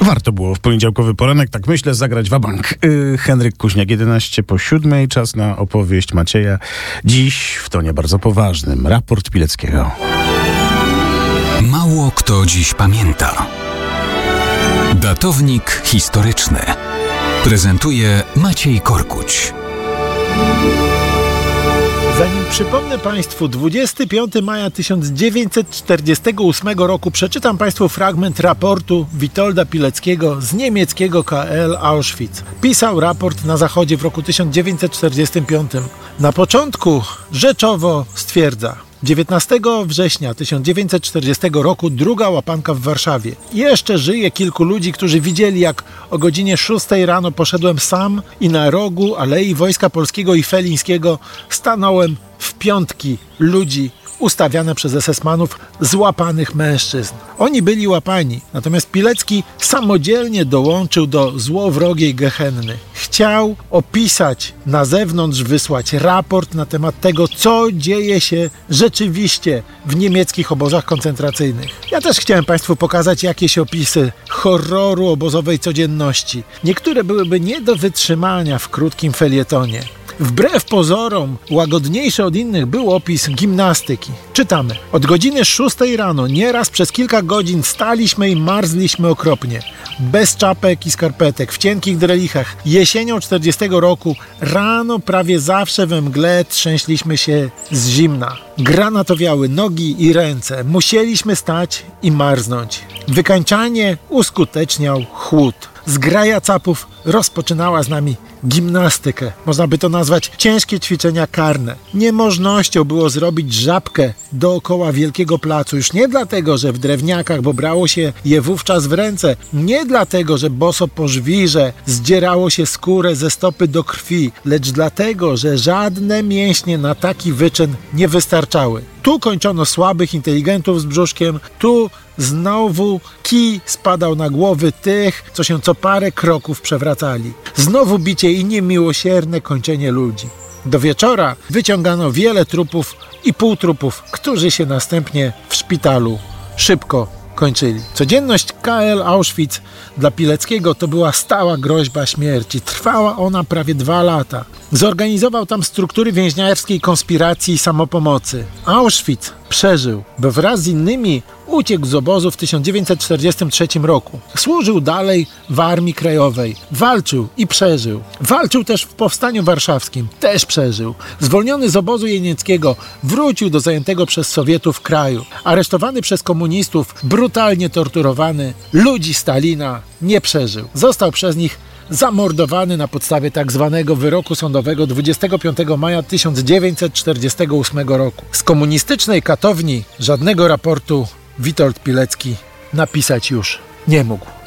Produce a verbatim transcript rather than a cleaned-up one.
Warto było w poniedziałkowy poranek, tak myślę, zagrać wabank. Yy, Henryk Kuźniak, jedenaście po siódmej, czas na opowieść Macieja. Dziś w tonie bardzo poważnym, raport Pileckiego. Mało kto dziś pamięta. Datownik historyczny prezentuje Maciej Korkuć. Zanim przypomnę Państwu dwudziestego piątego maja tysiąc dziewięćset czterdziestego ósmego roku, przeczytam Państwu fragment raportu Witolda Pileckiego z niemieckiego K L Auschwitz. Pisał raport na zachodzie w roku tysiąc dziewięćset czterdziestym piątym. Na początku rzeczowo stwierdza: dziewiętnastego września tysiąc dziewięćset czterdziestego roku druga łapanka w Warszawie. Jeszcze żyje kilku ludzi, którzy widzieli, jak o godzinie szóstej rano poszedłem sam i na rogu Alei Wojska Polskiego i Felińskiego stanąłem w piątki ludzi ustawiane przez esesmanów złapanych mężczyzn. Oni byli łapani, natomiast Pilecki samodzielnie dołączył do złowrogiej gehenny. Chciał opisać na zewnątrz, wysłać raport na temat tego, co dzieje się rzeczywiście w niemieckich obozach koncentracyjnych. Ja też chciałem Państwu pokazać jakieś opisy horroru obozowej codzienności. Niektóre byłyby nie do wytrzymania w krótkim felietonie. Wbrew pozorom łagodniejszy od innych był opis gimnastyki. Czytamy: od godziny szóstej rano nieraz przez kilka godzin staliśmy i marzliśmy okropnie. Bez czapek i skarpetek, w cienkich drelichach. Jesienią czterdziestego roku rano prawie zawsze we mgle trzęśliśmy się z zimna. Granatowiały nogi i ręce. Musieliśmy stać i marznąć. Wykańczanie uskuteczniał chłód. Zgraja capów rozpoczynała z nami gimnastykę. Można by to nazwać ciężkie ćwiczenia karne. Niemożnością było zrobić żabkę dookoła wielkiego placu. Już nie dlatego, że w drewniakach, bo brało się je wówczas w ręce. Nie dlatego, że boso po żwirze zdzierało się skórę ze stopy do krwi, lecz dlatego, że żadne mięśnie na taki wyczyn nie wystarczały. Tu kończono słabych inteligentów z brzuszkiem, tu znowu kij spadał na głowy tych, co się co parę kroków przewracali. Znowu bicie i niemiłosierne kończenie ludzi. Do wieczora wyciągano wiele trupów i półtrupów, którzy się następnie w szpitalu szybko kończyli. Codzienność K L Auschwitz dla Pileckiego to była stała groźba śmierci. Trwała ona prawie dwa lata. Zorganizował tam struktury więźniarskiej konspiracji i samopomocy. Auschwitz przeżył, bo wraz z innymi uciekł z obozu w tysiąc dziewięćset czterdziestym trzecim roku. Służył dalej w Armii Krajowej. Walczył i przeżył. Walczył też w Powstaniu Warszawskim. Też przeżył. Zwolniony z obozu jenieckiego wrócił do zajętego przez Sowietów kraju. Aresztowany przez komunistów, brutalnie torturowany, ludzi Stalina nie przeżył. Został przez nich zamordowany na podstawie tak zwanego wyroku sądowego dwudziestego piątego maja tysiąc dziewięćset czterdziestego ósmego roku. Z komunistycznej katowni żadnego raportu Witold Pilecki napisać już nie mógł.